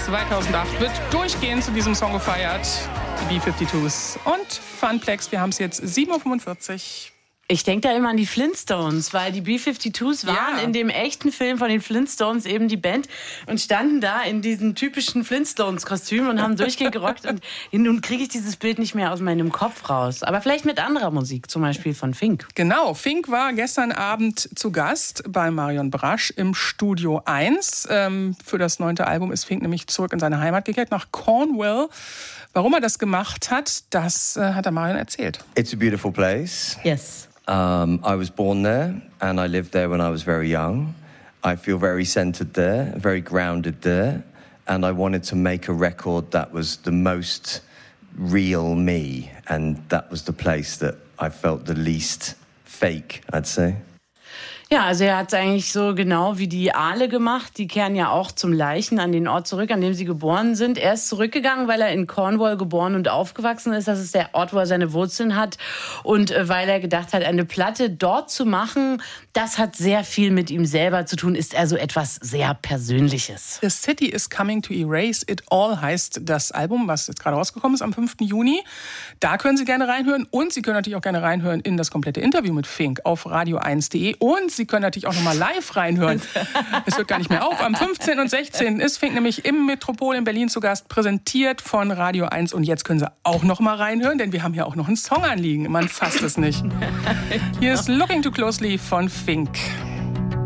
2008 wird durchgehend zu diesem Song gefeiert. Die B-52s und Funplex. Wir haben es jetzt 7.45 Uhr. Ich denke da immer an die Flintstones, weil die B-52s waren in dem echten Film von den Flintstones eben die Band und standen da in diesem typischen Flintstones-Kostüm und haben durchgehend gerockt. Und nun kriege ich dieses Bild nicht mehr aus meinem Kopf raus. Aber vielleicht mit anderer Musik, zum Beispiel von Fink. Genau, Fink war gestern Abend zu Gast bei Marion Brasch im Studio 1. Für das 9. Album ist Fink nämlich zurück in seine Heimat gekehrt, nach Cornwall. Warum er das gemacht hat, das hat er Marion erzählt. It's a beautiful place. Yes. I was born there and I lived there when I was very young. I feel very centered there, very grounded there. And I wanted to make a record that was the most real me. And that was the place that I felt the least fake, I'd say. Ja, also er hat es eigentlich so genau wie die Aale gemacht. Die kehren ja auch zum Leichen an den Ort zurück, an dem sie geboren sind. Er ist zurückgegangen, weil er in Cornwall geboren und aufgewachsen ist. Das ist der Ort, wo er seine Wurzeln hat. Und weil er gedacht hat, eine Platte dort zu machen, das hat sehr viel mit ihm selber zu tun, ist also etwas sehr Persönliches. The City is Coming to Erase It All heißt das Album, was jetzt gerade rausgekommen ist am 5. Juni. Da können Sie gerne reinhören und Sie können natürlich auch gerne reinhören in das komplette Interview mit Fink auf radio1.de und Sie können natürlich auch nochmal live reinhören. Es hört gar nicht mehr auf. Am 15. und 16. ist Fink nämlich im Metropol in Berlin zu Gast, präsentiert von Radio 1. Und jetzt können Sie auch nochmal reinhören, denn wir haben ja auch noch einen Song anliegen. Man fasst es nicht. Hier ist Looking Too Closely von Fink.